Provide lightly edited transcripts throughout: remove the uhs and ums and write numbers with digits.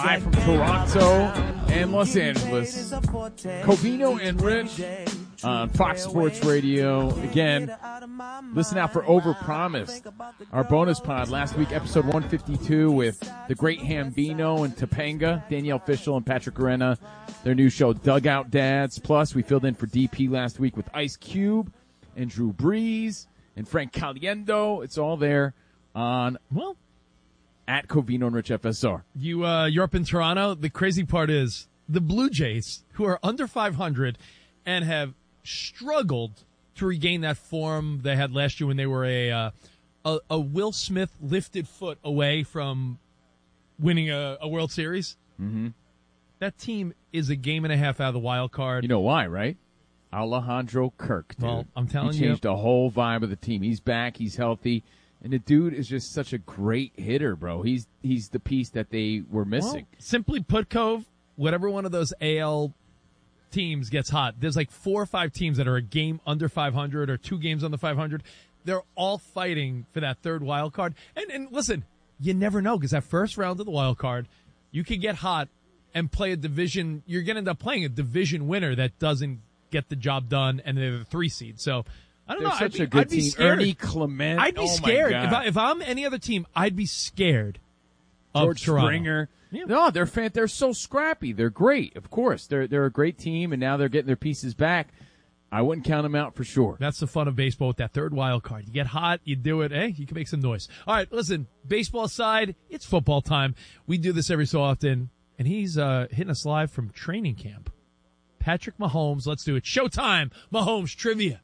Live from Toronto and Los Angeles, Covino and Rich on Fox Sports Radio. Again, listen out for Overpromised, our bonus pod. Last week, episode 152 with the great Hambino and Topanga, Danielle Fishel and Patrick Arena, their new show, Dugout Dads. Plus, we filled in for DP last week with Ice Cube and Drew Brees and Frank Caliendo. It's all there on, well, at Covino and Rich FSR. You're up in Toronto. The crazy part is the Blue Jays, who are under 500 and have struggled to regain that form they had last year when they were a Will Smith lifted foot away from winning a World Series. Mm-hmm. That team is a game and a half out of the wild card. You know why, right? Alejandro Kirk, dude. Well, I'm telling you. He changed the whole vibe of the team. He's back. He's healthy. And the dude is just such a great hitter, bro. He's the piece that they were missing. Well, simply put, Cove, whatever one of those AL teams gets hot, there's like 4 or 5 teams that are a game under 500 or 2 games under 500. They're all fighting for that third wild card. And listen, you never know, because that first round of the wild card, you could get hot and play a division. You're going to end up playing a division winner that doesn't get the job done, and they're the 3 seed. So I don't know. Such a good team. Scared. Ernie Clement. I'd be scared. If I'm any other team, I'd be scared of George Toronto. Springer. Yeah. No, they're so scrappy. They're great. Of course. They're a great team, and now they're getting their pieces back. I wouldn't count them out for sure. That's the fun of baseball with that third wild card. You get hot, you do it, you can make some noise. All right, listen, baseball aside, it's football time. We do this every so often, and he's hitting us live from training camp. Patrick Mahomes, let's do it. Showtime, Mahomes Trivia.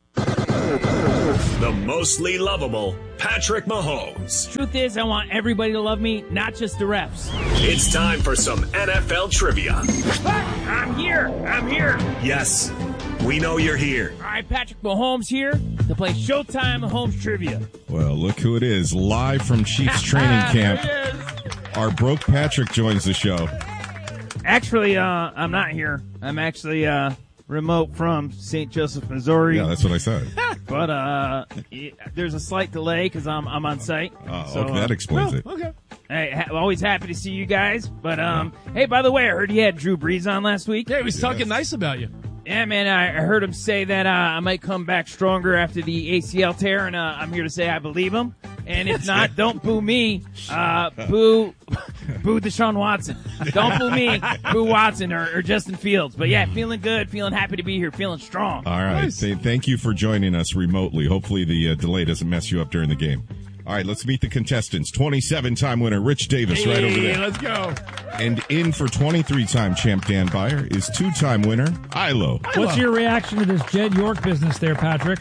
The mostly lovable Patrick Mahomes. Truth is, I want everybody to love me, not just the refs. It's time for some NFL trivia. I'm here. Yes, we know you're here. All right, Patrick Mahomes here to play Showtime Mahomes Trivia. Well, look who it is. Live from Chiefs training camp. Our broke Patrick joins the show. Actually, I'm not here. I'm actually remote from St. Joseph, Missouri. Yeah, that's what I said. But there's a slight delay because I'm on site. So, okay, that explains it. Okay. Hey, always happy to see you guys. But hey, by the way, I heard you had Drew Brees on last week. Yeah, he was talking nice about you. Yeah, man, I heard him say that I might come back stronger after the ACL tear, and I'm here to say I believe him. And if not, don't boo me. Boo Deshaun Watson. Don't boo me. Boo Watson or Justin Fields. But yeah, feeling good, feeling happy to be here, feeling strong. All right. Nice. Thank you for joining us remotely. Hopefully the delay doesn't mess you up during the game. All right, let's meet the contestants. 27-time winner Rich Davis right over there. Let's go. And in for 23-time champ Dan Beyer is 2-time winner Ilo. What's your reaction to this Jed York business there, Patrick?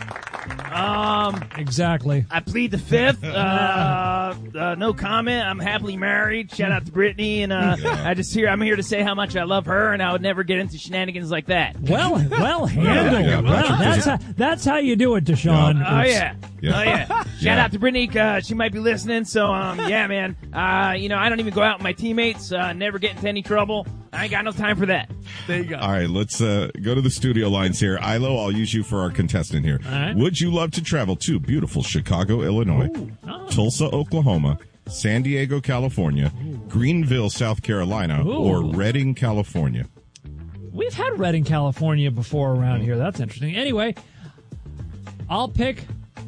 Exactly. I plead the fifth. No comment. I'm happily married. Shout out to Brittany, and I'm here to say how much I love her, and I would never get into shenanigans like that. Well handled. Yeah, That's how you do it, Deshaun. Oh yeah. Shout out to Brittany. She might be listening. So yeah, man. I don't even go out with my teammates. Never get into any trouble. I ain't got no time for that. There you go. All right, let's go to the studio lines here. Ilo, I'll use you for our contestant here. All right. Would you love to travel to beautiful Chicago, Illinois, Tulsa, Oklahoma, San Diego, California, Greenville, South Carolina, or Redding, California? We've had Redding, California before around here. That's interesting. Anyway, I'll pick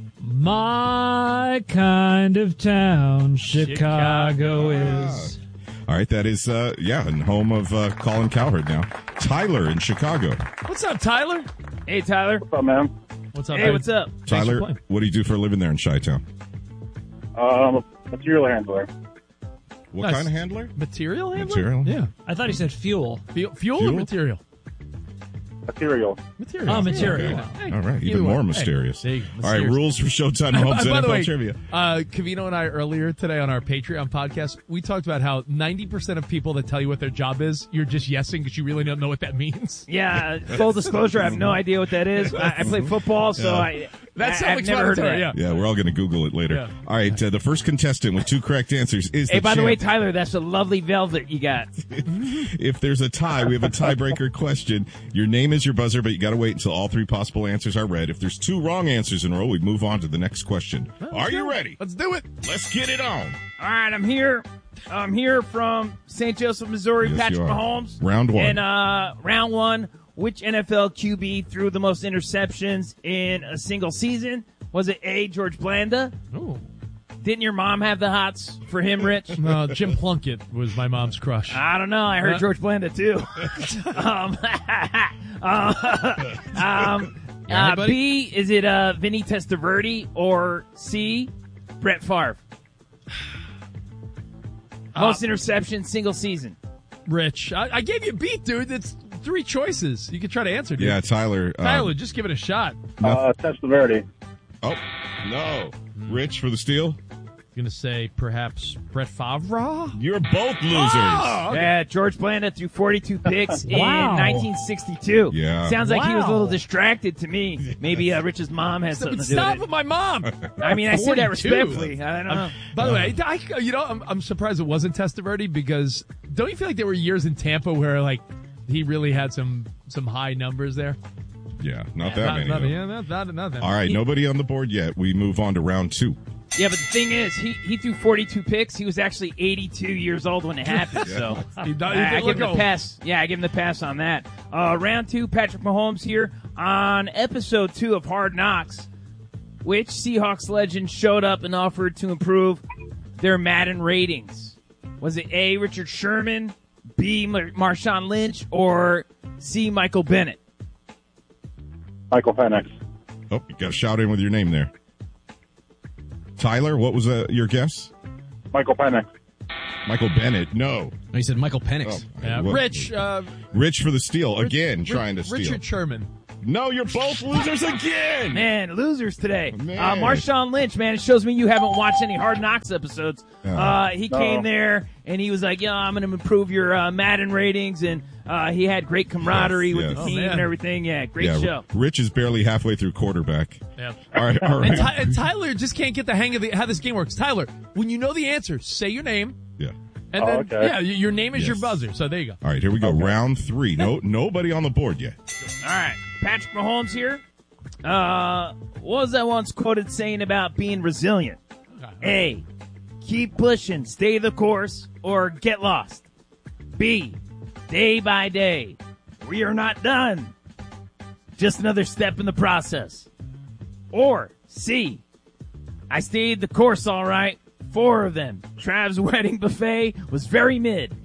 my kind of town. Chicago is. All right, that is, and home of Colin Cowherd now. Tyler in Chicago. What's up, Tyler? Hey, Tyler. What's up, man? What's up, Hey, what's up? Tyler, what do you do for a living there in Chi-Town? Material handler. What Nice. kind of handler? Material handler? Material? Yeah. I thought he said fuel. Fuel or material? Material. Material. Oh, material. Hey, All right, either even way. more Hey, mysterious. there you go, All right, mysterious. rules for Showtime Mahomes By the NFL way, Trivia. Cavino and I earlier today on our Patreon podcast, we talked about how 90% of people that tell you what their job is, you're just yesing because you really don't know what that means. Yeah, full disclosure, I have no idea what that is. I play football, so That's I've never heard of that. yeah. Yeah, we're all going to Google it later. Yeah. All right, the first contestant with 2 correct answers is Hey, by the champ. way, Tyler, that's a lovely velvet you got. If there's a tie, we have a tiebreaker question. Your name is your buzzer, but you got to wait until all 3 possible answers are read. If there's 2 wrong answers in a row, we move on to the next question. Are you ready? Let's do it. Let's get it on. All right, I'm here. I'm here from St. Joseph, Missouri. Yes, Patrick you are. Mahomes. Round 1. And round 1, which NFL QB threw the most interceptions in a single season? Was it A, George Blanda? Ooh. Didn't your mom have the hots for him, Rich? No, Jim Plunkett was my mom's crush. I don't know. I heard George Blanda too. Anybody? B, is it Vinny Testaverde, or C, Brett Favre? Most interceptions single season. Rich, I gave you a beat, dude. That's 3 choices. You could try to answer, dude. Yeah, Tyler. Tyler, just give it a shot. Testaverde. Oh, no. Rich for the steal? Going to say perhaps Brett Favre? You're both losers. Oh, okay. Yeah, George Blanda threw 42 picks in Wow. 1962. Yeah. Sounds like he was a Wow. little distracted to me. Maybe Rich's mom has something to do Stop with with my mom. it. I mean, I say that 42. respectfully. I don't know. By the way, I'm surprised it wasn't Testaverde because don't you feel like there were years in Tampa where like he really had some high numbers there? Yeah, not that many. though. Not that All right, nobody on the board yet. We move on to round 2. Yeah, but the thing is, he threw 42 picks. He was actually 82 years old when it happened. So I give him the pass. Yeah, I give him the pass on that. Round 2, Patrick Mahomes here on episode 2 of Hard Knocks. Which Seahawks legend showed up and offered to improve their Madden ratings? Was it A, Richard Sherman, B, Marshawn Lynch, or C, Michael Bennett? Michael Penix. Oh, you got to shout in with your name there. Tyler, what was your guess? Michael Penix. Michael Bennett. No. No, he said Michael Penix. Yeah, Well, Rich, Rich for the steal. Again, trying to steal. Richard Sherman. No, you're both losers again. Man, losers today. Man. Marshawn Lynch, man, it shows me you haven't watched any Hard Knocks episodes. He came there and he was like, "Yeah, I'm going to improve your Madden ratings," and he had great camaraderie Yes, with yes. the Oh, team man. and everything. Yeah, great show. Rich is barely halfway through quarterback. Yeah. All right, all right. And Tyler just can't get the hang of how this game works. Tyler, when you know the answer, say your name, Yeah. and then okay. your name is your Yes. buzzer. So there you go. All right, here we go. Round 3. Nobody on the board yet. All right, Patrick Mahomes here. What was I once quoted saying about being resilient? A, keep pushing, stay the course, or get lost. B, day by day, we are not done. Just another step in the process. Or C, I stayed the course all right. 4 of them. Trav's wedding buffet was very mid.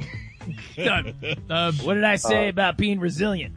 What did I say about being resilient?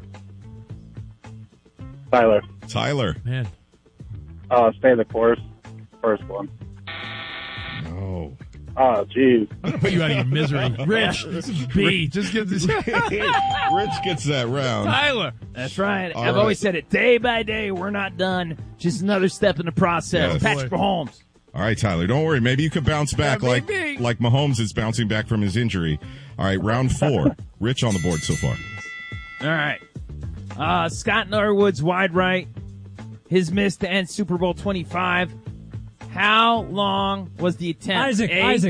Tyler. Tyler. Man, Stay the course. First one. No. Oh, jeez. put you out of your misery. Rich, B, just get this. Rich gets that round. Tyler. That's right. All I've right. always said it. Day by day, we're not done. Just another step in the process. Yes. Patrick Mahomes. All right, Tyler, don't worry. Maybe you could bounce back like maybe. Mahomes is bouncing back from his injury. All right, round 4. Rich on the board so far. All right. Scott Norwood's wide right. His miss to end Super Bowl 25. How long was the attempt? Isaac.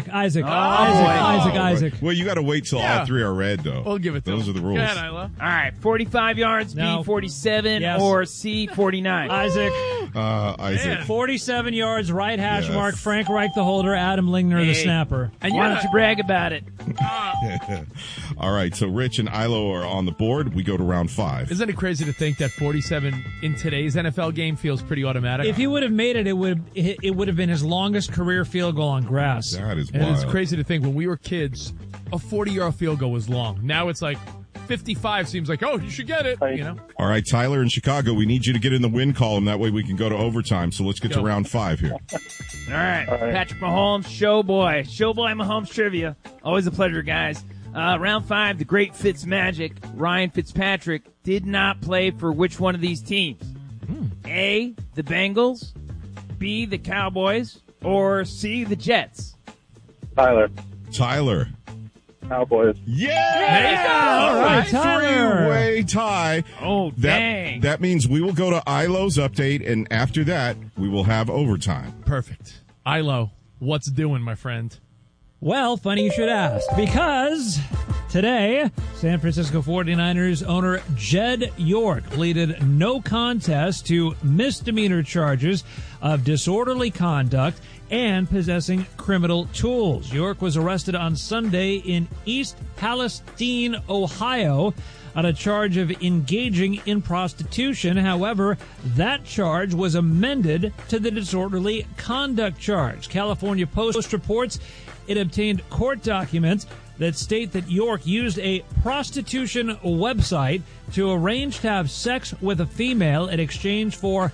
Well, you got to wait till Yeah. all 3 are red, though. We'll give it to Those him. are the rules. Go ahead, Isla. All right. 45 yards, No. B, 47, Yes. or C, 49. Isaac, Isaac. 47 yards, right hash Yes. mark. Frank Reich, the holder. Adam Lingner, the Hey. snapper. And Why don't you brag about it? All right, so Rich and Ilo are on the board. We go to round 5. Isn't it crazy to think that 47 in today's NFL game feels pretty automatic? If he would have made it, it would have been his longest career field goal on grass. That is and wild. it's crazy to think when we were kids, a 40-yard field goal was long. Now it's like 55 seems like, oh, you should get it. You know? All right, Tyler in Chicago, we need you to get in the win column. That way we can go to overtime. So let's get to Go. round 5 here. All right. Patrick Mahomes, Showboy Mahomes trivia. Always a pleasure, guys. Round 5, the great Fitzmagic, Ryan Fitzpatrick, did not play for which one of these teams? A, the Bengals, B, the Cowboys, or C, the Jets? Tyler. Tyler. Cowboys. Yeah! All right, Tyler. 3-way tie. Oh, dang. That means we will go to Ilo's update, and after that, we will have overtime. Perfect. Ilo, what's doing, my friend? Well, funny you should ask, because Today, San Francisco 49ers owner Jed York pleaded no contest to misdemeanor charges of disorderly conduct and possessing criminal tools. York was arrested on Sunday in East Palestine, Ohio, on a charge of engaging in prostitution. However, that charge was amended to the disorderly conduct charge. California Post reports it obtained court documents that state that York used a prostitution website to arrange to have sex with a female in exchange for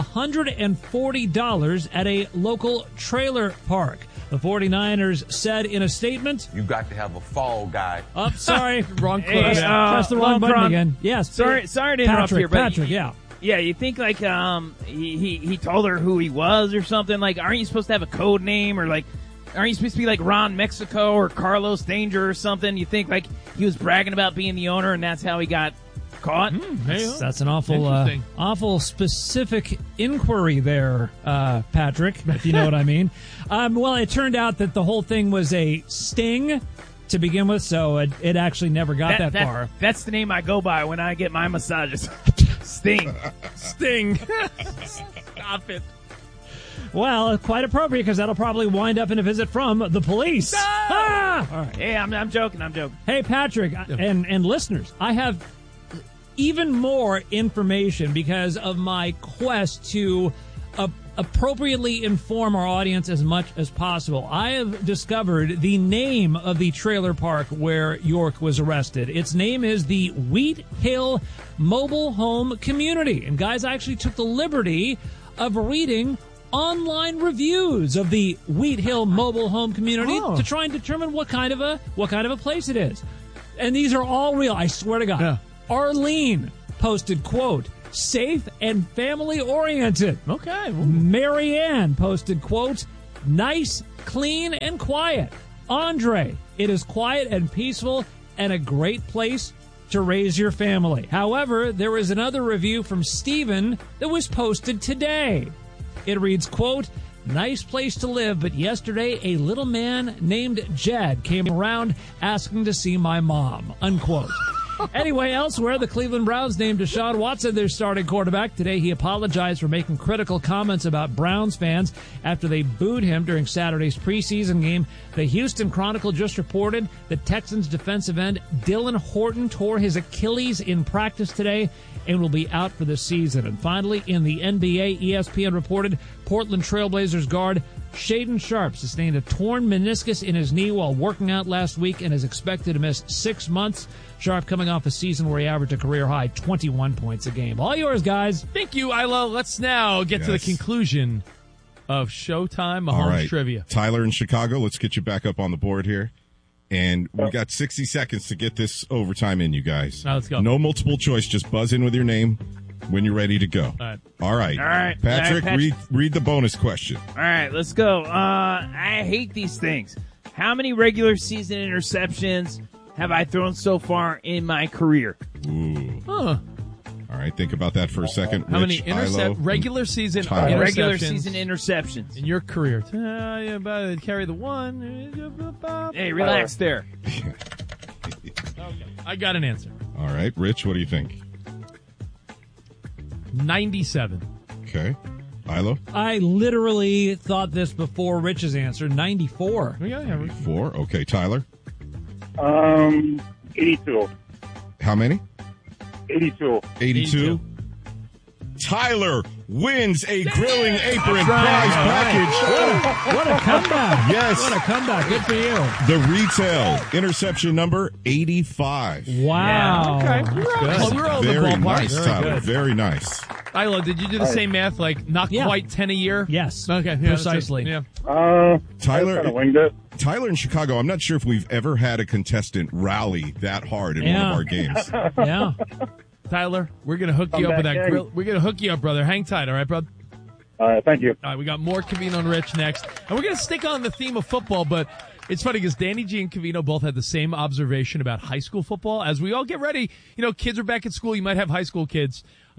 $140 at a local trailer park. The 49ers said in a statement, "You got to have a fall guy." Oh, sorry. Wrong Hey, close. Press the wrong button again. Yes. Sorry to interrupt here, but Patrick, yeah. Yeah, you think like he told her who he was or something? Like, aren't you supposed to have a code name, or like, aren't you supposed to be like Ron Mexico or Carlos Danger or something? You think like he was bragging about being the owner and that's how he got caught? That's an awful specific inquiry there, Patrick, if you know what I mean. Well, it turned out that the whole thing was a sting to begin with, so it actually never got that far. That's the name I go by when I get my massages. Sting. Sting. Stop it. Well, quite appropriate, because that'll probably wind up in a visit from the police. No! Ah! All right. Hey, I'm joking. Hey, Patrick, and listeners, I have even more information because of my quest to appropriately inform our audience as much as possible. I have discovered the name of the trailer park where York was arrested. Its name is the Wheat Hill Mobile Home Community. And guys, I actually took the liberty of reading online reviews of the Wheat Hill Mobile Home Community to try and determine what kind of a place it is. And these are all real, I swear to God. Yeah. Arlene posted, quote, safe and family-oriented. Okay. Marianne posted, quote, nice, clean, and quiet. Andre, it is quiet and peaceful and a great place to raise your family. However, there is another review from Steven that was posted today. It reads, quote, nice place to live, but yesterday a little man named Jed came around asking to see my mom, unquote. Anyway, elsewhere, the Cleveland Browns named Deshaun Watson their starting quarterback. Today, he apologized for making critical comments about Browns fans after they booed him during Saturday's preseason game. The Houston Chronicle just reported that Texans defensive end Dylan Horton tore his Achilles in practice today and will be out for the season. And finally, in the NBA, ESPN reported Portland Trailblazers guard Shaedon Sharpe sustained a torn meniscus in his knee while working out last week and is expected to miss 6 months. Sharpe coming off a season where he averaged a career-high 21 points a game. All yours, guys. Thank you, Ilo. Let's now get to the conclusion of Showtime Mahomes Trivia. Tyler in Chicago, let's get you back up on the board here. And we got 60 seconds to get this overtime in, you guys. All right, let's go. No multiple choice. Just buzz in with your name when you're ready to go. All right. Patrick, read the bonus question. All right, let's go. I hate these things. How many regular season interceptions have I thrown so far in my career? Ooh. Huh. All right, think about that for a second. How Rich, many regular season interceptions in your career? Carry the one. Hey, relax there. Okay. I got an answer. All right, Rich, what do you think? 97. Okay. Ilo? I literally thought this before Rich's answer. 94. 94. Okay, Tyler? 82. How many? 82. Tyler wins a grilling apron prize package. What a comeback. Yes. What a comeback. Good for you. The retail interception number 85. Wow. Yeah, okay. We're all in the Very ballpark. nice, Very Tyler. good. Very nice. Ilo, did you do the same math? Like, not quite 10 a year? Yes. Okay. Precisely. Yeah. Tyler, I kind of winged it. Tyler in Chicago, I'm not sure if we've ever had a contestant rally that hard in one of our games. Yeah. Tyler, we're going to hook you up with that grill. We're going to hook you up, brother. Hang tight, all right, brother? All right, thank you. All right, we got more Covino and Rich next. And we're going to stick on the theme of football, but it's funny because Danny G and Covino both had the same observation about high school football. As we all get ready, kids are back at school. You might have high school kids.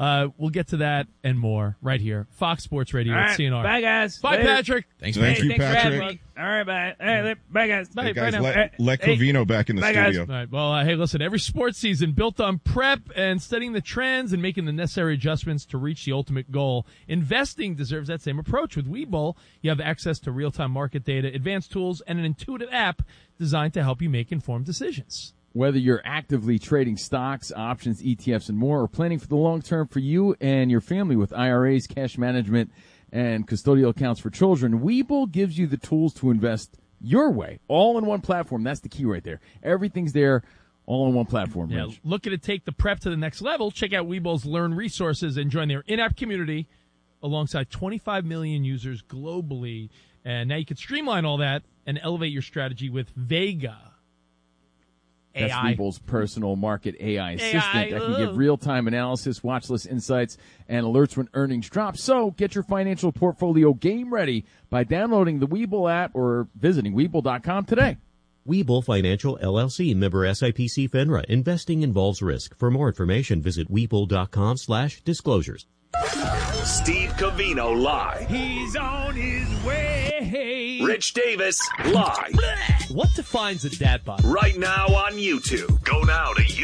We'll get to that and more right here. Fox Sports Radio All at right, CNR. bye, guys. Bye, Later. Patrick. Thank Hey, you, thanks for having Patrick. me. All right, bye. Hey, bye, guys. Bye, Hey, guys, bye now. let Covino back in the Bye, guys. studio. All right. Well, hey, listen, every sports season built on prep and studying the trends and making the necessary adjustments to reach the ultimate goal. Investing deserves that same approach. With Webull, you have access to real-time market data, advanced tools, and an intuitive app designed to help you make informed decisions. Whether you're actively trading stocks, options, ETFs, and more, or planning for the long term for you and your family with IRAs, cash management, and custodial accounts for children, Webull gives you the tools to invest your way, all in one platform. That's the key right there. Everything's there, all in one platform. Yeah, Rich. looking to take the prep to the next level? Check out Webull's Learn resources and join their in-app community alongside 25 million users globally. And now you can streamline all that and elevate your strategy with Vega. That's AI. Webull's personal market AI assistant AI, that can give real-time analysis, watch list insights, and alerts when earnings drop. So get your financial portfolio game ready by downloading the Webull app or visiting Webull.com today. Webull Financial LLC, member SIPC FINRA. Investing involves risk. For more information, visit Webull.com/disclosures. Steve Covino live. He's on his way. Rich Davis live. What defines a dad bod? Right now on YouTube. Go now to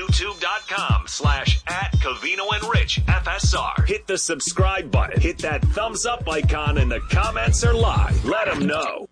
youtube.com/@CovinoandRichFSR. Hit the subscribe button. Hit that thumbs up icon and the comments are live. Let them know.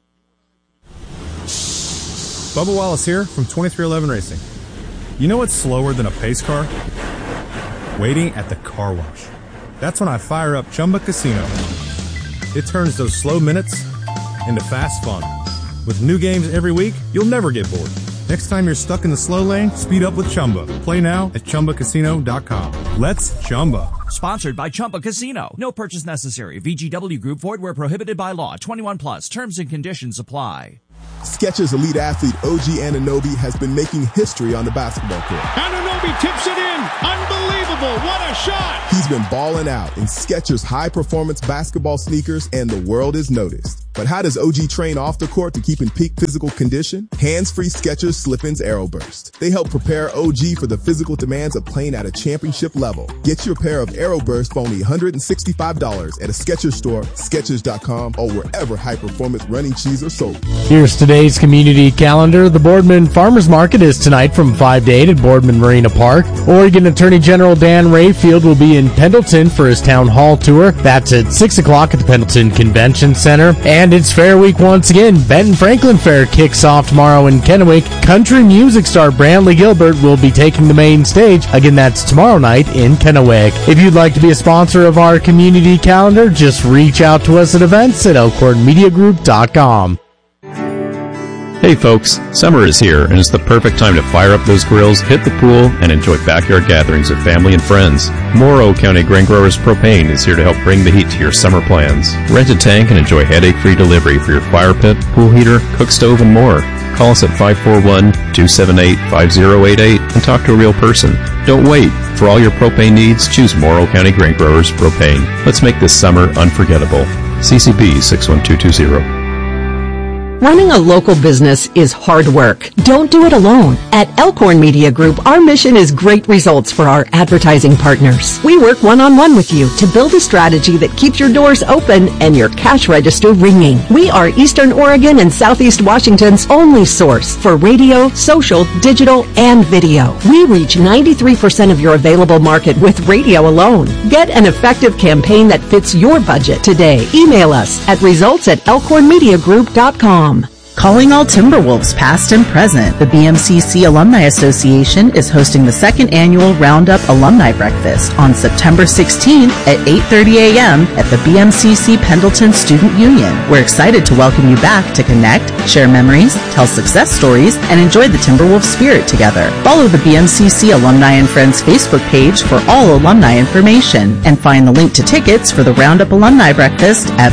Bubba Wallace here from 2311 Racing. You know what's slower than a pace car? Waiting at the car wash. That's when I fire up Chumba Casino. It turns those slow minutes into fast fun. With new games every week, you'll never get bored. Next time you're stuck in the slow lane, speed up with Chumba. Play now at ChumbaCasino.com. Let's Chumba. Sponsored by Chumba Casino. No purchase necessary. VGW Group. Void where prohibited by law. 21 plus. Terms and conditions apply. Skechers elite athlete OG Anunoby has been making history on the basketball court. Anunoby tips it in. Unbelievable. What a shot. He's been balling out in Skechers high-performance basketball sneakers, and the world is noticed. But how does OG train off the court to keep in peak physical condition? Hands-free Skechers Slip-ins Aeroburst. They help prepare OG for the physical demands of playing at a championship level. Get your pair of Aeroburst for only $165 at a Skechers store, Skechers.com, or wherever high-performance running shoes are sold. Here's today's community calendar. The Boardman Farmers Market is tonight from 5 to 8 at Boardman Marina Park. Oregon Attorney General Dan Rayfield will be in Pendleton for his town hall tour. That's at 6 o'clock at the Pendleton Convention Center. And it's Fair Week once again. Benton Franklin Fair kicks off tomorrow in Kennewick. Country music star Brantley Gilbert will be taking the main stage. Again, that's tomorrow night in Kennewick. If you'd like to be a sponsor of our community calendar, just reach out to us at events at elkhornmediagroup.com. Hey folks, summer is here and it's the perfect time to fire up those grills, hit the pool, and enjoy backyard gatherings with family and friends. Morrow County Grain Growers Propane is here to help bring the heat to your summer plans. Rent a tank and enjoy headache-free delivery for your fire pit, pool heater, cook stove, and more. Call us at 541-278-5088 and talk to a real person. Don't wait. For all your propane needs, choose Morrow County Grain Growers Propane. Let's make this summer unforgettable. CCB 61220. Running a local business is hard work. Don't do it alone. At Elkhorn Media Group, our mission is great results for our advertising partners. We work one-on-one with you to build a strategy that keeps your doors open and your cash register ringing. We are Eastern Oregon and Southeast Washington's only source for radio, social, digital, and video. We reach 93% of your available market with radio alone. Get an effective campaign that fits your budget today. Email us at results@elkhornmediagroup.com. Calling all Timberwolves past and present, the BMCC Alumni Association is hosting the second annual Roundup Alumni Breakfast on September 16th at 8:30 a.m. at the BMCC Pendleton Student Union. We're excited to welcome you back to connect, share memories, tell success stories, and enjoy the Timberwolves spirit together. Follow the BMCC Alumni and Friends Facebook page for all alumni information and find the link to tickets for the Roundup Alumni Breakfast at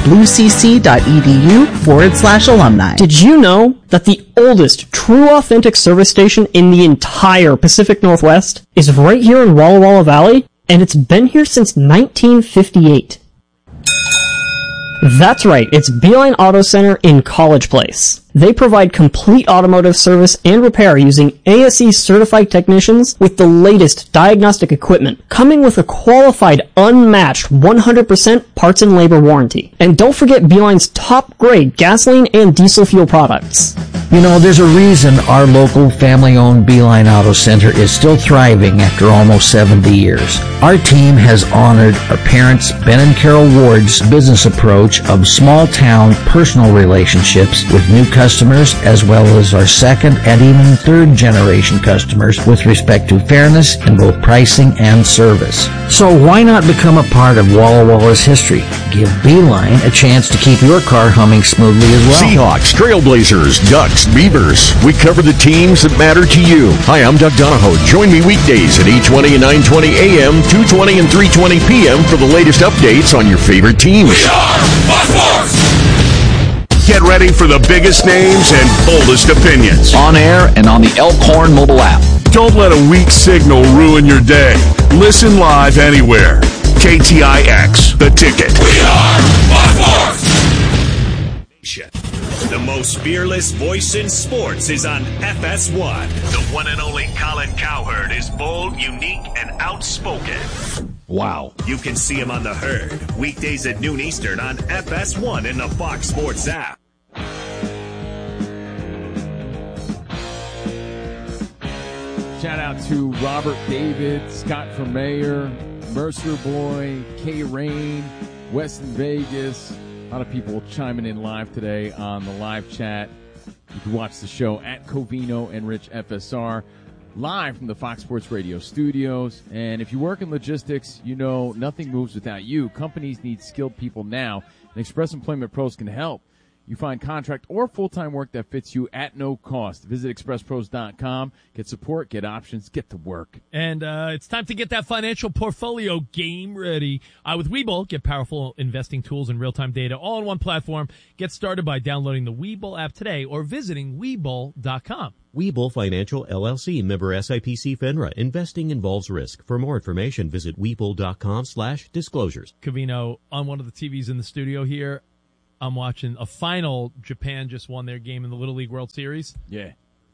bluecc.edu/alumni. Did you know that the oldest true authentic service station in the entire Pacific Northwest is right here in Walla Walla Valley, and it's been here since 1958? That's right, it's Beeline Auto Center in College Place. They provide complete automotive service and repair using ASE certified technicians with the latest diagnostic equipment, coming with a qualified, unmatched 100% parts and labor warranty. And don't forget Beeline's top grade gasoline and diesel fuel products. You know, there's a reason our local family-owned Beeline Auto Center is still thriving after almost 70 years. Our team has honored our parents, Ben and Carol Ward's business approach of small-town personal relationships with new customers, as well as our second and even third-generation customers with respect to fairness in both pricing and service. So why not become a part of Walla Walla's history? Give Beeline a chance to keep your car humming smoothly as well. Seahawks, Trailblazers, Ducks, Beavers. We cover the teams that matter to you. Hi, I'm Doug Donahoe. Join me weekdays at 8:20 and 9:20 a.m., 2:20 and 3:20 p.m. for the latest updates on your favorite teams. We are Fox Sports! Get ready for the biggest names and boldest opinions. On air and on the Elkhorn mobile app. Don't let a weak signal ruin your day. Listen live anywhere. KTIX, The Ticket. We are Fox Sports! The most fearless voice in sports is on FS1. The one and only Colin Cowherd is bold, unique, and outspoken. Wow. You can see him on The Herd, weekdays at noon Eastern on FS1 in the Fox Sports app. Shout out to Robert David, Scott from Mayor, Mercer Boy, K Rain, Weston Vegas. A lot of people chiming in live today on the live chat. You can watch the show at Covino and Rich FSR live from the Fox Sports Radio studios. And if you work in logistics, you know nothing moves without you. Companies need skilled people now, and Express Employment Pros can help. You find contract or full-time work that fits you at no cost. Visit expresspros.com. Get support, get options, get to work. And it's time to get that financial portfolio game ready. With Webull, get powerful investing tools and real-time data all on one platform. Get started by downloading the Webull app today or visiting Webull.com. Webull Financial LLC, member SIPC FINRA. Investing involves risk. For more information, visit Webull.com/disclosures. Covino, on one of the TVs in the studio here, I'm watching a final. Japan just won their game in the Little League World Series. Yeah.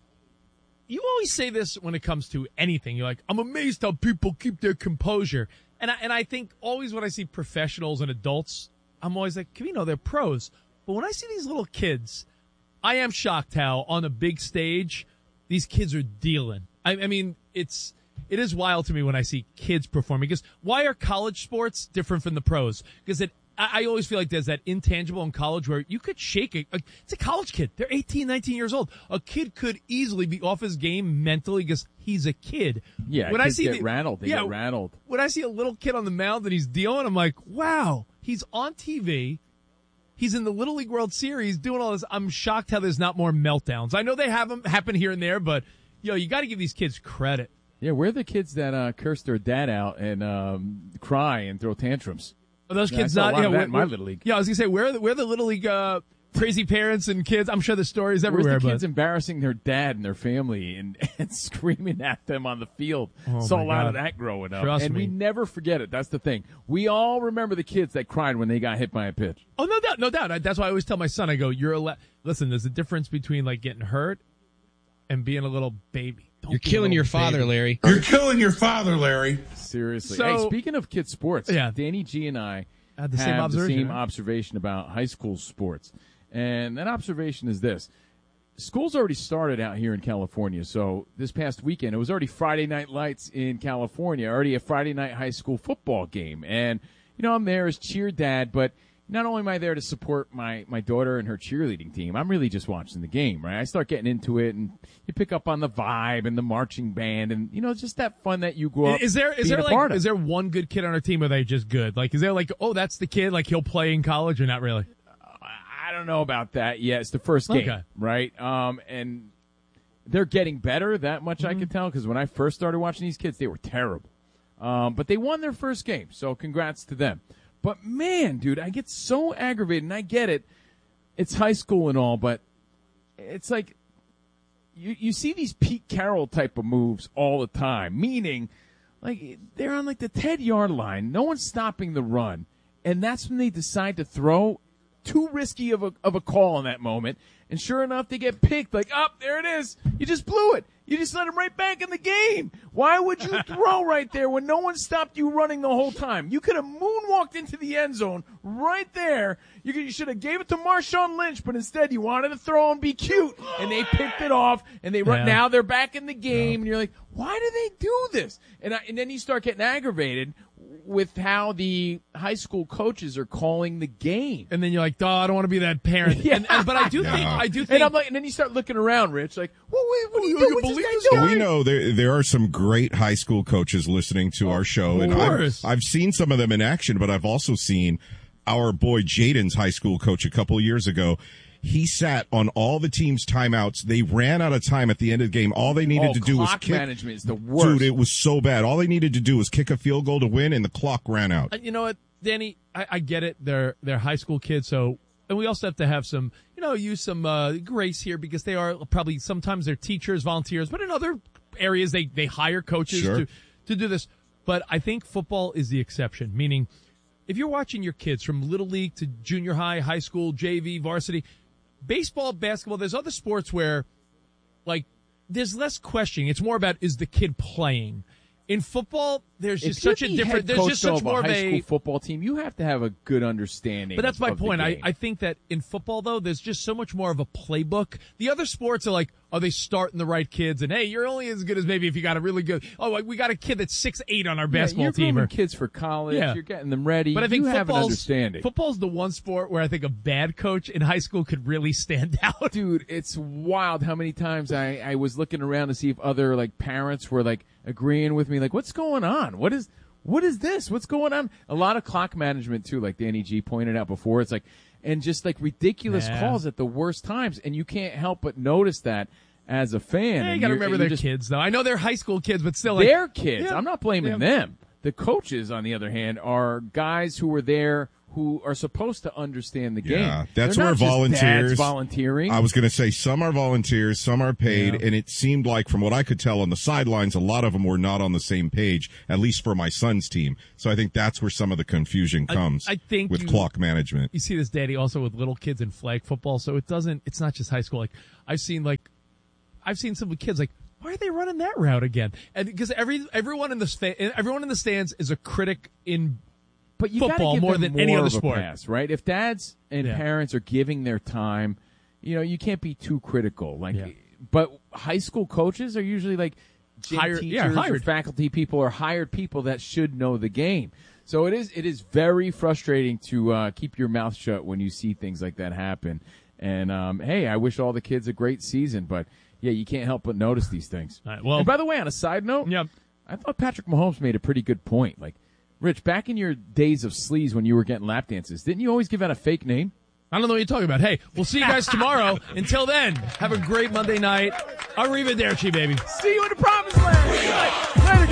You always say this when it comes to anything. You're like, I'm amazed how people keep their composure. And I think always when I see professionals and adults, I'm always like, Covino, they're pros. But when I see these little kids, I am shocked how on a big stage, these kids are dealing. I mean, it is wild to me when I see kids performing. Because why are college sports different from the pros? Because I always feel like there's that intangible in college where you could shake it. It's a college kid. They're 18, 19 years old. A kid could easily be off his game mentally because he's a kid. Yeah, when kids get rattled. They get rattled. When I see a little kid on the mound and he's dealing, I'm like, wow, he's on TV. He's in the Little League World Series doing all this. I'm shocked how there's not more meltdowns. I know they have them happen here and there, but, you got to give these kids credit. Yeah, we're the kids that curse their dad out and cry and throw tantrums. Are those kids not? Yeah, in my Little League. Yeah, I was gonna say we're the Little League crazy parents and kids. I'm sure the stories everywhere. Where's the kids embarrassing their dad and their family and screaming at them on the field? Saw a lot of that growing up, Trust and me. we never forget it. That's the thing. We all remember the kids that cried when they got hit by a pitch. Oh, no doubt. That's why I always tell my son. I go, listen. There's a difference between like getting hurt and being a little baby. You're killing your father, Larry. You're killing your father, Larry. Seriously. So- Hey, speaking of kids' sports, Yeah. Danny G and I Had the same have observation, the same right? observation about high school sports. And that observation is this. School's already started out here in California. So this past weekend, it was already Friday Night Lights in California, already a Friday night high school football game. And, I'm there as cheer dad, but not only am I there to support my daughter and her cheerleading team, I'm really just watching the game, right? I start getting into it, and you pick up on the vibe and the marching band and, just that fun that you grew up Is there being a part of. is there one good kid on our team, or are they just good? Like, is there like, oh, that's the kid, like he'll play in college, or not really? I don't know about that yet. It's the first game, Okay. right? And they're getting better, that much I can tell, because when I first started watching these kids, they were terrible. But they won their first game, so congrats to them. But, man, dude, I get so aggravated, and I get it. It's high school and all, but it's like you see these Pete Carroll type of moves all the time, meaning like they're on like the 10-yard line. No one's stopping the run, and that's when they decide to throw. Too risky of a call in that moment, And sure enough, they get picked. Like, there it is. You just blew it. You just let him right back in the game. Why would you throw right there when no one stopped you running the whole time? You could have moonwalked into the end zone right there. You should have gave it to Marshawn Lynch, but instead you wanted to throw and be cute, and they picked it off, and they run. Now they're back in the game, and you're like, why do they do this? And then you start getting aggravated with how the high school coaches are calling the game. And then you're like, I don't want to be that parent. But I do think. And I'm like, and then you start looking around, Rich, like, well, what do you do? What's this guy doing? We know there are some great high school coaches listening to our show, and I've seen some of them in action, but I've also seen our boy Jaden's high school coach a couple of years ago. He sat on all the team's timeouts. They ran out of time at the end of the game. All they needed to do was kick. Clock management is the worst. Dude, it was so bad. All they needed to do was kick a field goal to win, and the clock ran out. You know what, Danny? I get it. They're high school kids, so and we also have to have some, use some grace here because they are probably sometimes they're teachers, volunteers, but in other areas they hire coaches to do this. But I think football is the exception, meaning if you're watching your kids from little league to junior high, high school, JV, varsity, baseball, basketball, there's other sports where, like, there's less questioning. It's more about, is the kid playing? In football, there's just such a different, there's just such more of a high school football team. You have to have a good understanding. But that's my point. I think that in football, though, there's just so much more of a playbook. The other sports are like, are they starting the right kids? And hey, you're only as good as maybe if you got a really good. Oh, we got a kid that's 6'8" on our basketball team. You're kids for college. Yeah. You're getting them ready. But I think you have an understanding. Football's the one sport where I think a bad coach in high school could really stand out. Dude, it's wild how many times I was looking around to see if other parents were agreeing with me. Like, what's going on? What is this? What's going on? A lot of clock management too, like Danny G pointed out before. It's and just ridiculous calls at the worst times, and you can't help but notice that as a fan. Yeah, you got to remember their kids, though. I know they're high school kids, but still, they're kids. Yeah. I'm not blaming them. The coaches, on the other hand, are guys who were there who are supposed to understand the game. Yeah, that's They're where not just volunteers dads volunteering. I was going to say some are volunteers, some are paid, and it seemed like from what I could tell on the sidelines, a lot of them were not on the same page, at least for my son's team. So I think that's where some of the confusion comes. I think with clock management. You see this, Daddy, also with little kids in flag football. So it's not just high school. I've seen some kids why are they running that route again? And because everyone in the stands is a critic in. But you football give more than any other sport, pass, right? If dads and parents are giving their time, you can't be too critical. But high school coaches are usually hired teachers or faculty people or hired people that should know the game. So it is very frustrating to keep your mouth shut when you see things like that happen. And hey, I wish all the kids a great season, but yeah, you can't help but notice these things. Right, well, and by the way, on a side note, I thought Patrick Mahomes made a pretty good point. Rich, back in your days of sleaze when you were getting lap dances, didn't you always give out a fake name? I don't know what you're talking about. Hey, we'll see you guys tomorrow. Until then, have a great Monday night. Arrivederci, baby. See you in the promised land.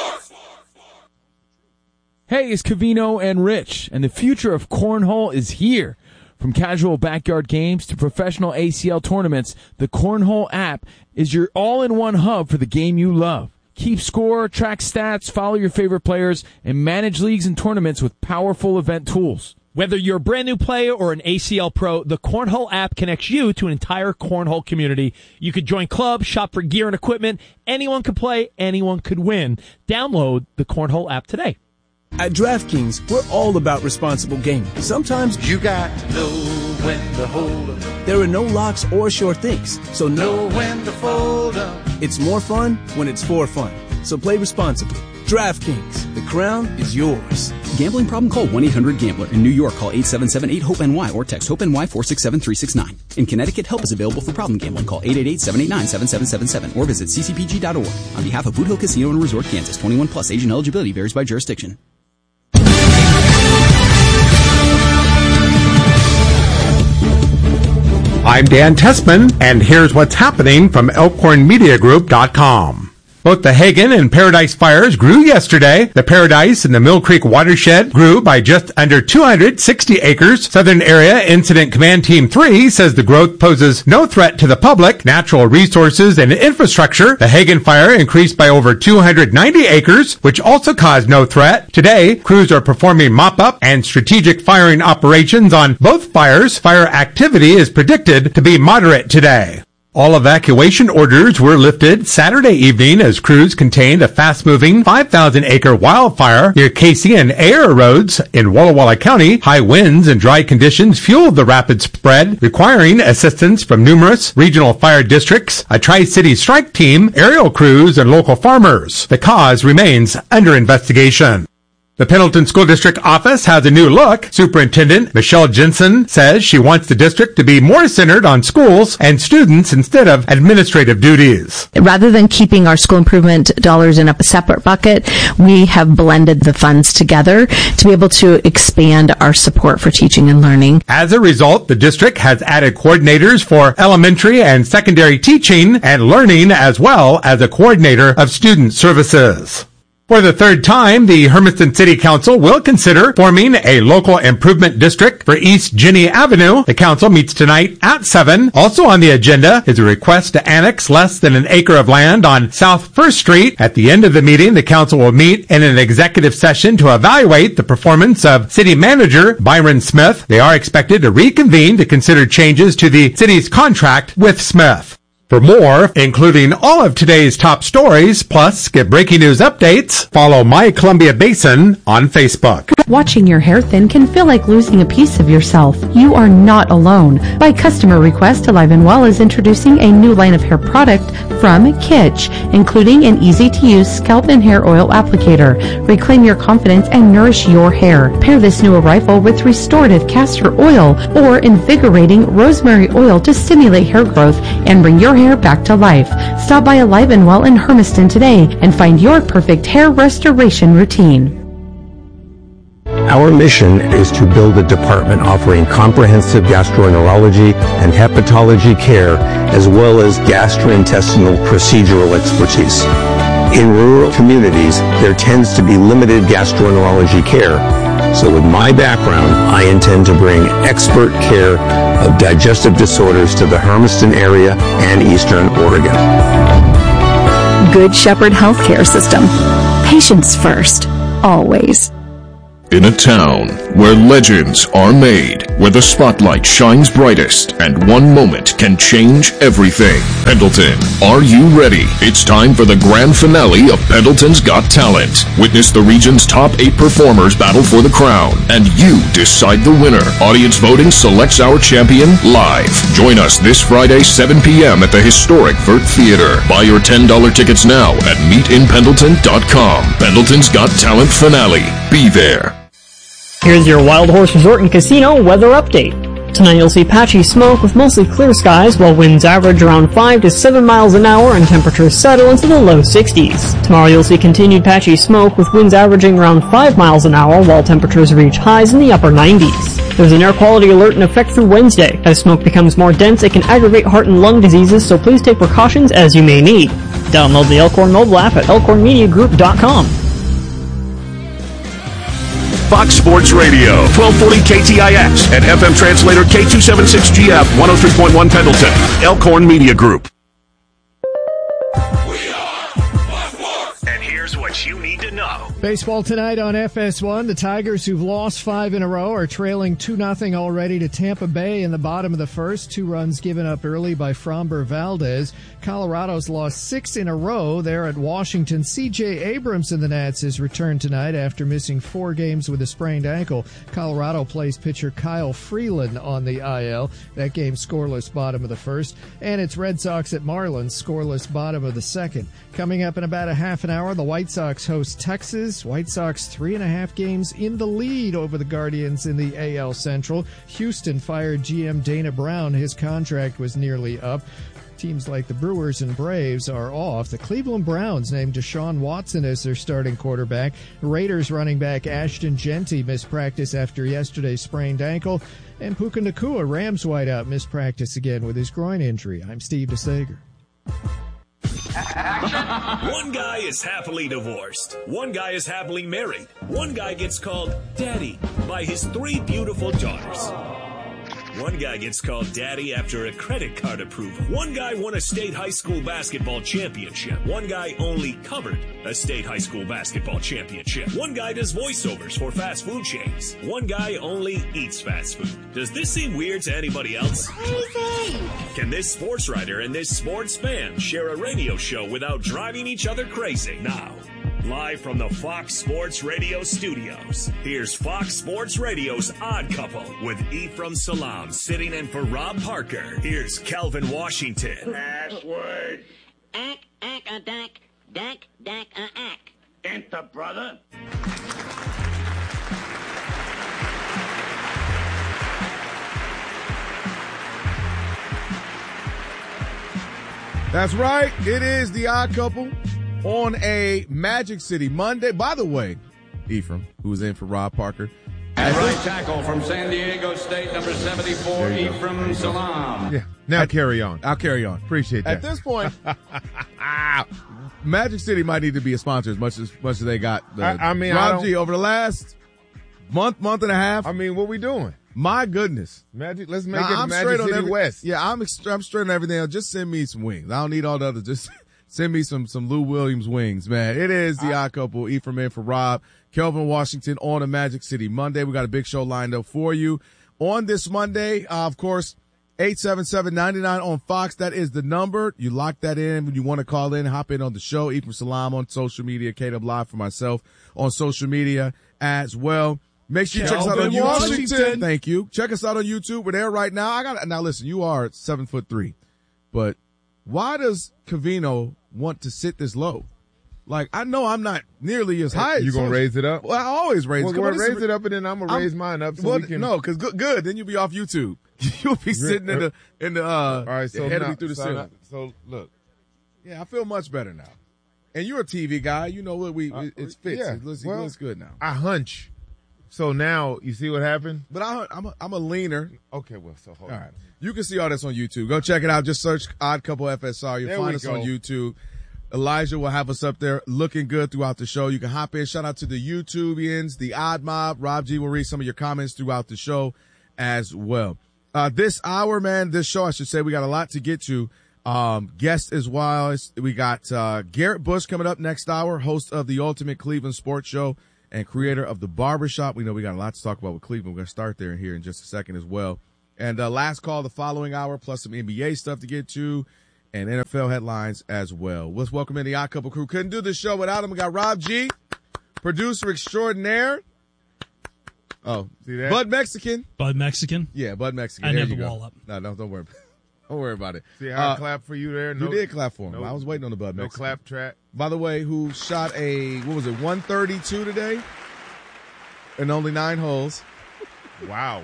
Hey, it's Covino and Rich, and the future of cornhole is here. From casual backyard games to professional ACL tournaments, the Cornhole app is your all-in-one hub for the game you love. Keep score, track stats, follow your favorite players, and manage leagues and tournaments with powerful event tools. Whether you're a brand new player or an ACL pro, the Cornhole app connects you to an entire cornhole community. You could join clubs, shop for gear and equipment. Anyone could play, anyone could win. Download the Cornhole app today. At DraftKings, we're all about responsible gaming. Sometimes you got to know when to hold up. There are no locks or sure things, so know when to fold up. It's more fun when it's for fun. So play responsibly. DraftKings, the crown is yours. Gambling problem? Call 1-800-GAMBLER. In New York, call 877-8-HOPE-NY or text HOPE-NY 467-369. In Connecticut, help is available for problem gambling. Call 888-789-7777 or visit ccpg.org. On behalf of Boot Hill Casino and Resort, Kansas, 21 plus, age and eligibility varies by jurisdiction. I'm Dan Tessman, and here's what's happening from ElkhornMediaGroup.com. Both the Hagen and Paradise fires grew yesterday. The Paradise and the Mill Creek watershed grew by just under 260 acres. Southern Area Incident Command Team 3 says the growth poses no threat to the public, natural resources, and infrastructure. The Hagen fire increased by over 290 acres, which also caused no threat. Today, crews are performing mop-up and strategic firing operations on both fires. Fire activity is predicted to be moderate today. All evacuation orders were lifted Saturday evening as crews contained a fast-moving 5,000-acre wildfire near Casey and Ayer Roads in Walla Walla County. High winds and dry conditions fueled the rapid spread, requiring assistance from numerous regional fire districts, a Tri-City strike team, aerial crews, and local farmers. The cause remains under investigation. The Pendleton School District office has a new look. Superintendent Michelle Jensen says she wants the district to be more centered on schools and students instead of administrative duties. Rather than keeping our school improvement dollars in a separate bucket, we have blended the funds together to be able to expand our support for teaching and learning. As a result, the district has added coordinators for elementary and secondary teaching and learning, as well as a coordinator of student services. For the third time, the Hermiston City Council will consider forming a local improvement district for East Jenny Avenue. The council meets tonight at 7. Also on the agenda is a request to annex less than an acre of land on South 1st Street. At the end of the meeting, the council will meet in an executive session to evaluate the performance of city manager Byron Smith. They are expected to reconvene to consider changes to the city's contract with Smith. For more, including all of today's top stories, plus get breaking news updates, follow My Columbia Basin on Facebook. Watching your hair thin can feel like losing a piece of yourself. You are not alone. By customer request, Alive & Well is introducing a new line of hair product from Kitsch, including an easy-to-use scalp and hair oil applicator. Reclaim your confidence and nourish your hair. Pair this new arrival with restorative castor oil or invigorating rosemary oil to stimulate hair growth and bring your hair back to life. Stop by Alive & Well in Hermiston today and find your perfect hair restoration routine. Our mission is to build a department offering comprehensive gastroenterology and hepatology care, as well as gastrointestinal procedural expertise. In rural communities, there tends to be limited gastroenterology care. So with my background, I intend to bring expert care of digestive disorders to the Hermiston area and Eastern Oregon. Good Shepherd Healthcare System. Patients first. Always. In a town where legends are made, where the spotlight shines brightest, and one moment can change everything. Pendleton, are you ready? It's time for the grand finale of Pendleton's Got Talent. Witness the region's top 8 performers battle for the crown, and you decide the winner. Audience voting selects our champion live. Join us this Friday, 7 p.m. at the historic Vert Theater. Buy your $10 tickets now at meetinpendleton.com. Pendleton's Got Talent finale. Be there. Here's your Wild Horse Resort and Casino weather update. Tonight you'll see patchy smoke with mostly clear skies, while winds average around 5 to 7 miles an hour and temperatures settle into the low 60s. Tomorrow you'll see continued patchy smoke with winds averaging around 5 miles an hour, while temperatures reach highs in the upper 90s. There's an air quality alert in effect through Wednesday. As smoke becomes more dense, it can aggravate heart and lung diseases, so please take precautions as you may need. Download the Elkhorn mobile app at elkhornmediagroup.com. Fox Sports Radio, 1240 KTIX, and FM translator K276GF, 103.1 Pendleton, Elkhorn Media Group. And here's what you need to know. Baseball tonight on FS1. The Tigers, who've lost 5 in a row, are trailing 2-0 already to Tampa Bay in the bottom of the first. 2 runs given up early by Framber Valdez. Colorado's lost 6 in a row. They're at Washington. C.J. Abrams in the Nats has returned tonight after missing 4 games with a sprained ankle. Colorado plays pitcher Kyle Freeland on the IL. That game scoreless bottom of the first. And it's Red Sox at Marlins, scoreless bottom of the second. Coming up in about a half an hour, the White Sox host Texas. White Sox 3.5 games in the lead over the Guardians in the AL Central. Houston fired GM Dana Brown. His contract was nearly up. Teams like the Brewers and Braves are off. The Cleveland Browns named Deshaun Watson as their starting quarterback. Raiders running back Ashton Genty missed practice after yesterday's sprained ankle. And Puka Nacua, Rams wideout, missed practice again with his groin injury. I'm Steve DeSager. One guy is happily divorced. One guy is happily married. One guy gets called daddy by his 3 beautiful daughters. One guy gets called daddy after a credit card approval. One guy won a state high school basketball championship. One guy only covered a state high school basketball championship. One guy does voiceovers for fast food chains. One guy only eats fast food. Does this seem weird to anybody else? Crazy! Can this sports writer and this sports fan share a radio show without driving each other crazy? Now, live from the Fox Sports Radio studios, here's Fox Sports Radio's Odd Couple with Ephraim Salaam sitting in for Rob Parker. Here's Calvin Washington. Password. Dack, Enter, brother. That's right. It is the Odd Couple on a Magic City Monday. By the way, Ephraim, who was in for Rob Parker. At right tackle from San Diego State, number 74, Ephraim Salaam. Yeah. Now carry on. I'll carry on. Appreciate that. At this point, Magic City might need to be a sponsor as much as they got. Rob G, over the last month and a half. I mean, what we doing? My goodness. Magic, let's make it Magic City West. Yeah, I'm straight on everything else. Just send me some wings. I don't need all the others. Just send me some Lou Williams wings, man. It is the Odd Couple. Ephraim in for Rob. Kelvin Washington on a Magic City Monday. We got a big show lined up for you. On this Monday, of course, 877-99 on Fox. That is the number. You lock that in when you want to call in. Hop in on the show. Ephraim Salaam on social media. KW Live for myself on social media as well. Make sure you check us out on YouTube. Washington. Thank you. Check us out on YouTube. We're there right now. Now listen, you are 7'3", but why does Covino want to sit this low? Like, I know I'm not nearly as high. You gonna raise it up? Well, I always raise it up. Raise it up, and then I'm gonna raise mine up. So no, because good. Then you'll be off YouTube. You'll be sitting in the all right, so head through the ceiling. So look, yeah, I feel much better now. And you're a TV guy. You know what it fits. Yeah, it looks good now. I hunch. So now you see what happened. But I'm a leaner. Okay, well, so hold on. All right, you can see all this on YouTube. Go check it out. Just search Odd Couple FSR. You'll find us on YouTube. Elijah will have us up there looking good throughout the show. You can hop in. Shout out to the YouTubians, the Odd Mob. Rob G will read some of your comments throughout the show as well. This hour, man, this show, I should say, we got a lot to get to. Guests as well. We got Garrett Bush coming up next hour, host of the Ultimate Cleveland Sports Show and creator of The Barbershop. We know we got a lot to talk about with Cleveland. We're going to start there here in just a second as well. And last call the following hour, plus some NBA stuff to get to. And NFL headlines as well. Let's welcome in the Odd Couple crew. Couldn't do this show without him. We got Rob G, producer extraordinaire. Oh, see that? Bud Mexican. Yeah, Bud Mexican. I there never wall up. No, don't worry. Don't worry about it. See how I clapped for you there? You did clap for him. I was waiting on the Bud Mexican. No clap track. By the way, who shot 132 today? And only 9 holes. Wow.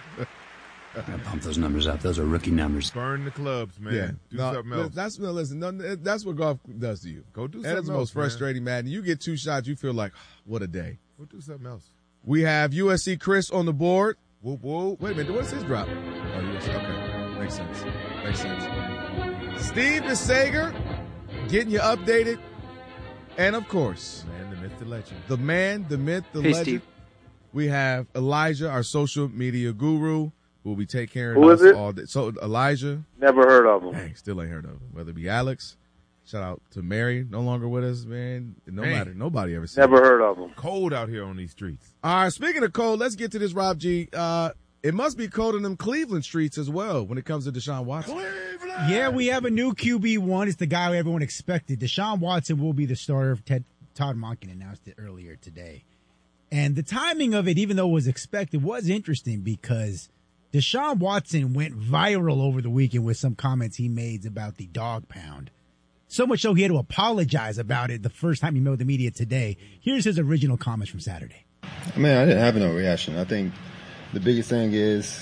I pump those numbers up. Those are rookie numbers. Burn the clubs, man. Yeah. Do something else. That's what golf does to you. Go do something else. That's the most frustrating, man. You get 2 shots, you feel like, what a day. Go do something else. We have USC Chris on the board. Whoop, whoop. Wait a minute. What's his drop? Oh, USC. Okay. Makes sense. Steve DeSager getting you updated. And, of course, man, the myth, the legend. The man, the myth, the legend. Steve. We have Elijah, our social media guru, who will be taking care of Who us is it? all day. So, Elijah. Never heard of him. Dang, still ain't heard of him. Whether it be Alex. Shout out to Mary, no longer with us, man. Nobody ever seen Never heard of him. Cold out here on these streets. All right, speaking of cold, let's get to this, Rob G. It must be cold in them Cleveland streets as well when it comes to Deshaun Watson. Yeah, we have a new QB1. It's the guy everyone expected. Deshaun Watson will be the starter. Todd Monken announced it earlier today. And the timing of it, even though it was expected, was interesting because Deshaun Watson went viral over the weekend with some comments he made about the dog pound. So much so he had to apologize about it the first time he met with the media today. Here's his original comments from Saturday. Man, I didn't have no reaction. I think the biggest thing is,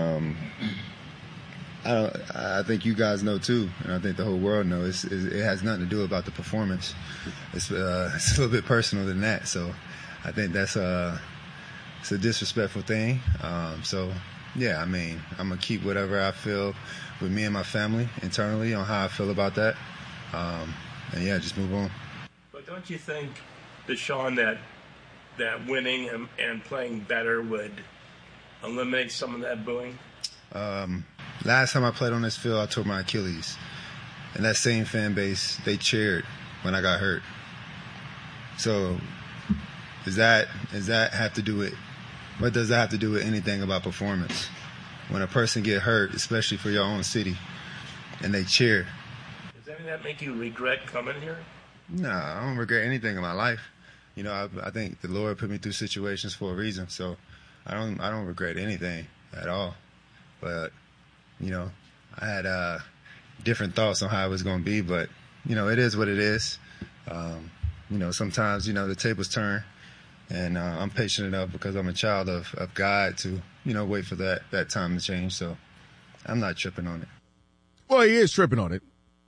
I think you guys know too, and I think the whole world knows, it has nothing to do about the performance. It's a little bit personal than that. So I think it's a disrespectful thing. Yeah, I mean, I'm going to keep whatever I feel with me and my family internally on how I feel about that. just move on. But don't you think, Deshaun, that winning and playing better would eliminate some of that booing? Last time I played on this field, I tore my Achilles. And that same fan base, they cheered when I got hurt. So does that have to do with, what does that have to do with anything about performance? When a person get hurt, especially for your own city, and they cheer. Does any of that make you regret coming here? No, I don't regret anything in my life. You know, I think the Lord put me through situations for a reason, so I don't regret anything at all. But, you know, I had different thoughts on how it was going to be, but, you know, it is what it is. You know, sometimes, you know, the tables turn, and I'm patient enough because I'm a child of God to, you know, wait for that time to change, so I'm not tripping on it. Well, he is tripping on it.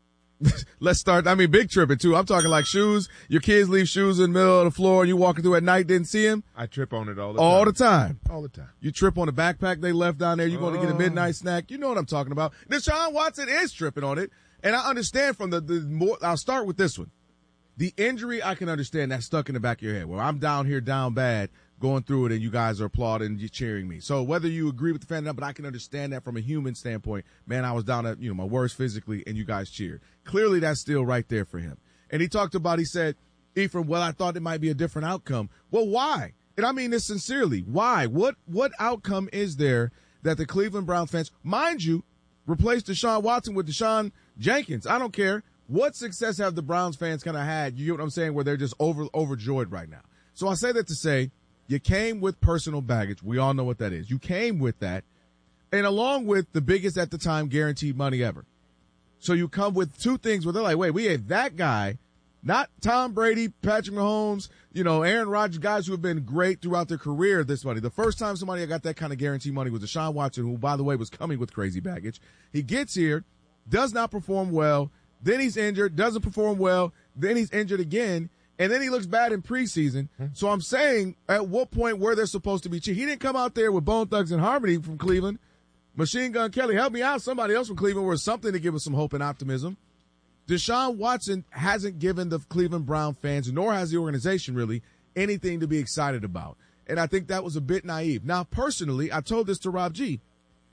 Let's start. I mean, big tripping too. I'm talking like shoes. Your kids leave shoes in the middle of the floor and you walking through at night, didn't see them. I trip on it all the time. All the time. You trip on the backpack they left down there. You going to get a midnight snack. You know what I'm talking about. Deshaun Watson is tripping on it. And I understand from the more, I'll start with this one. The injury, I can understand that stuck in the back of your head. Well, I'm down here down bad going through it and you guys are applauding, you're cheering me. So whether you agree with the fan or not, but I can understand that from a human standpoint. Man, I was down at, my worst physically and you guys cheered. Clearly that's still right there for him. And he talked about, he said, Ephraim, well, I thought it might be a different outcome. Well, why? And I mean this sincerely. Why? What outcome is there that the Cleveland Browns fans, mind you, replaced Deshaun Watson with Deshaun Jenkins? I don't care. What success have the Browns fans kind of had? You get what I'm saying? Where they're just overjoyed right now. So I say that to say, you came with personal baggage. We all know what that is. You came with that. And along with the biggest at the time guaranteed money ever. So you come with two things where they're like, wait, we had that guy, not Tom Brady, Patrick Mahomes, Aaron Rodgers, guys who have been great throughout their career, this money. The first time somebody got that kind of guaranteed money was Deshaun Watson, who, by the way, was coming with crazy baggage. He gets here, does not perform well, then he's injured, doesn't perform well, then he's injured again. And then he looks bad in preseason. So I'm saying, at what point were there supposed to be cheating? He didn't come out there with Bone Thugs and Harmony from Cleveland. Machine Gun Kelly, help me out. Somebody else from Cleveland was something to give us some hope and optimism. Deshaun Watson hasn't given the Cleveland Brown fans, nor has the organization really, anything to be excited about. And I think that was a bit naive. Now, personally, I told this to Rob G.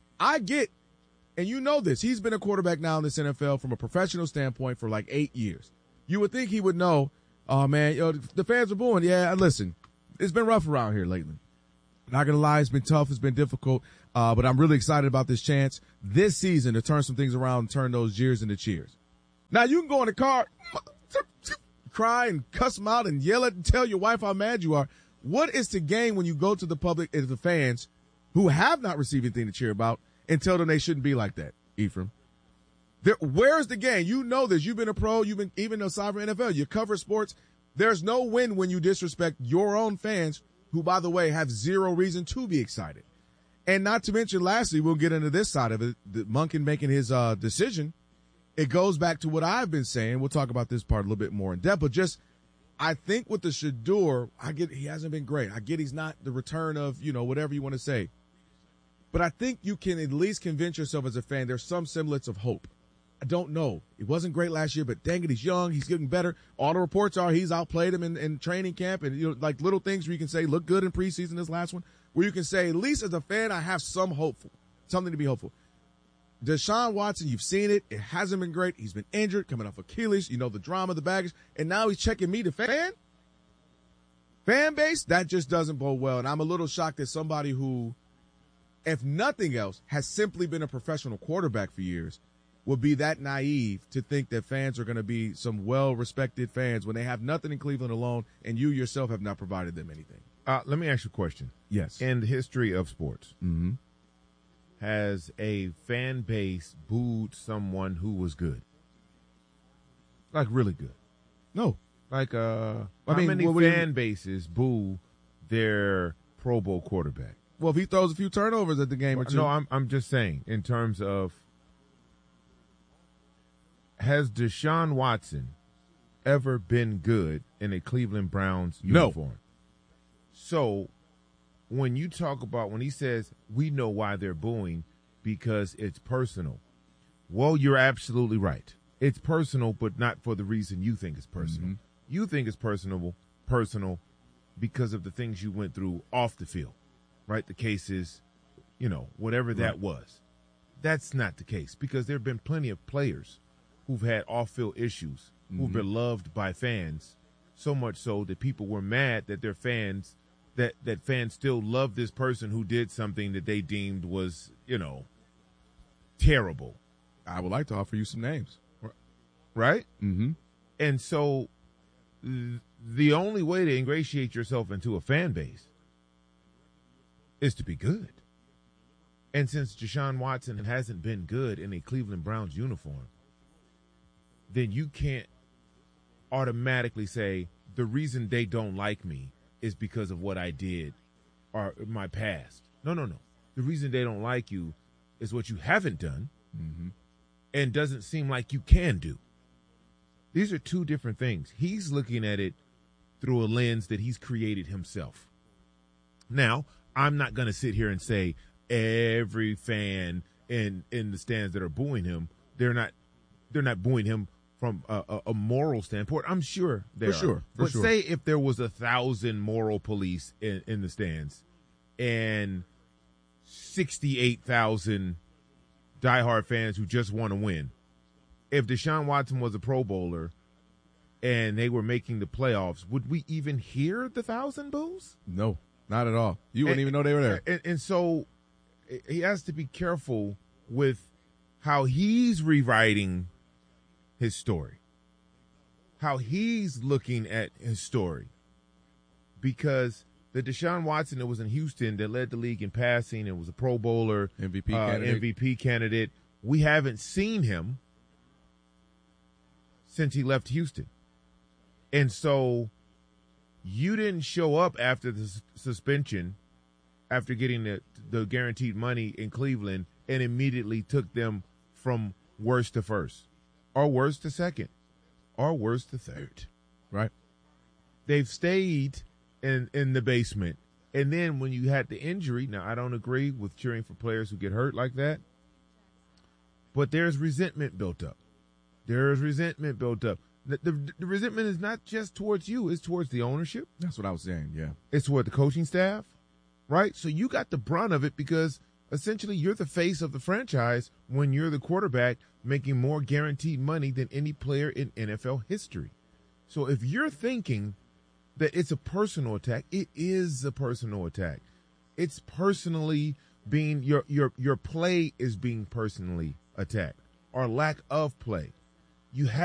I get, and you know this, he's been a quarterback now in this NFL from a professional standpoint for like 8 years. You would think he would know, oh, man, the fans are booing. Yeah, listen, it's been rough around here lately. Not going to lie, it's been tough. It's been difficult. But I'm really excited about this chance this season to turn some things around and turn those jeers into cheers. Now, you can go in the car, cry and cuss them out and yell at and tell your wife how mad you are. What is to gain when you go to the public and the fans who have not received anything to cheer about and tell them they shouldn't be like that, Ephraim? Where's the game? You know this. You've been a pro. You've been even aside from NFL. You cover sports. There's no win when you disrespect your own fans, who, by the way, have zero reason to be excited. And not to mention, lastly, we'll get into this side of it. Monken making his decision. It goes back to what I've been saying. We'll talk about this part a little bit more in depth. But just, I think with the Shedeur, I get he hasn't been great. I get he's not the return of, whatever you want to say. But I think you can at least convince yourself as a fan there's some semblance of hope. I don't know. It wasn't great last year, but dang it, he's young. He's getting better. All the reports are he's outplayed him in training camp, and like little things where you can say look good in preseason. This last one, where you can say at least as a fan, I have something to be hopeful. Deshaun Watson, you've seen it. It hasn't been great. He's been injured, coming off Achilles. The drama, the baggage, and now he's checking me, the fan base. That just doesn't bode well, and I'm a little shocked that somebody who, if nothing else, has simply been a professional quarterback for years, would be that naive to think that fans are going to be some well-respected fans when they have nothing in Cleveland alone and you yourself have not provided them anything. Let me ask you a question. Yes. In the history of sports, has a fan base booed someone who was good? Like really good? No. Like how many fan bases boo their Pro Bowl quarterback? Well, if he throws a few turnovers at the game or two. No, I'm just saying in terms of, has Deshaun Watson ever been good in a Cleveland Browns uniform? No. So when you talk about, when he says, we know why they're booing because it's personal. Well, you're absolutely right. It's personal, but not for the reason you think it's personal. You think it's personal because of the things you went through off the field, right? The cases, whatever that was. That's not the case, because there have been plenty of players who've had off-field issues, who've been loved by fans, so much so that people were mad that their fans, that fans still love this person who did something that they deemed was, terrible. I would like to offer you some names. Right? Mm-hmm. And so the only way to ingratiate yourself into a fan base is to be good. And since Deshaun Watson hasn't been good in a Cleveland Browns uniform, then you can't automatically say the reason they don't like me is because of what I did or my past. No. The reason they don't like you is what you haven't done and doesn't seem like you can do. These are two different things. He's looking at it through a lens that he's created himself. Now, I'm not going to sit here and say every fan in the stands that are booing him, they're not booing him from a moral standpoint. I'm sure they are. But say if there was 1,000 moral police in the stands and 68,000 diehard fans who just want to win. If Deshaun Watson was a Pro Bowler and they were making the playoffs, would we even hear the 1,000 boos? No, not at all. You wouldn't even know they were there. And so he has to be careful with how he's rewriting his story, how he's looking at his story. Because the Deshaun Watson that was in Houston that led the league in passing and was a Pro Bowler, MVP candidate, we haven't seen him since he left Houston. And so you didn't show up after the suspension, after getting the guaranteed money in Cleveland, and immediately took them from worst to first, or worst to second, or worst to third. Right. They've stayed in the basement. And then when you had the injury, now I don't agree with cheering for players who get hurt like that, but there's resentment built up. There's resentment built up. The resentment is not just towards you, it's towards the ownership. That's what I was saying, yeah. It's toward the coaching staff, right? So you got the brunt of it because essentially you're the face of the franchise when you're the quarterback making more guaranteed money than any player in NFL history. So if you're thinking that it's a personal attack, it is a personal attack. It's personally being, your play is being personally attacked, or lack of play. You have